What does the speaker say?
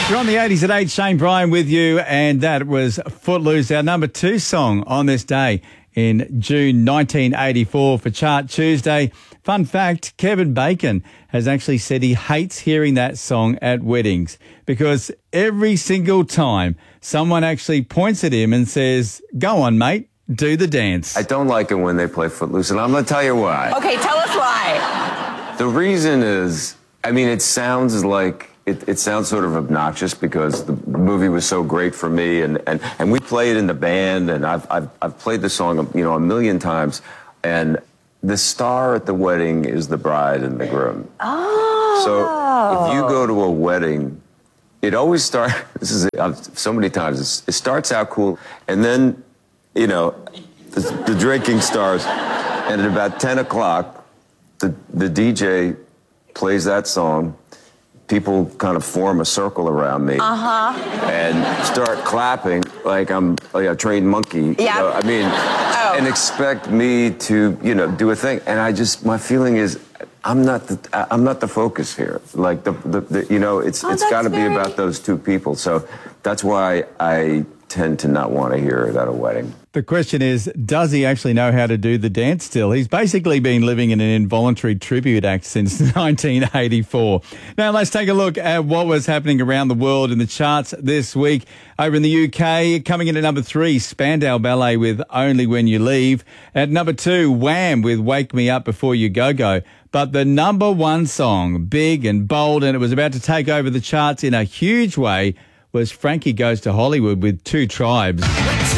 You're on the 80s at 8, Shane Bryan with you, and that was Footloose, our number 2 song on this day in June 1984 for Chart Tuesday. Fun fact, Kevin Bacon has actually said he hates hearing that song at weddings because every single time someone actually points at him and says, "Go on, mate, do the dance." I don't like it when they play Footloose, and I'm going to tell you why. Okay, tell us why. The reason is, I mean, it sounds like, it sounds sort of obnoxious because the movie was so great for me, and we play it in the band, and I've played the song, you know, a million times, and the star at the wedding is the bride and the groom. Oh. So if you go to a wedding, it always starts, this is so many times, it starts out cool, and then, you know, the drinking starts, and at about 10 o'clock, the DJ plays that song. People kind of form a circle around me and start clapping like I'm a trained monkey. Yeah. You know, I mean, and expect me to, you know, do a thing. And I just, my feeling is, I'm not the focus here. Like the you know, it's got to be about those two people. So that's why I tend to not want to hear it at a wedding. The question is, does he actually know how to do the dance still? He's basically been living in an involuntary tribute act since 1984. Now, let's take a look at what was happening around the world in the charts this week. Over in the UK, coming in at number 3, Spandau Ballet with Only When You Leave. At number 2, Wham with Wake Me Up Before You Go Go. But the number 1 song, big and bold, and it was about to take over the charts in a huge way, was Frankie Goes to Hollywood with Two Tribes.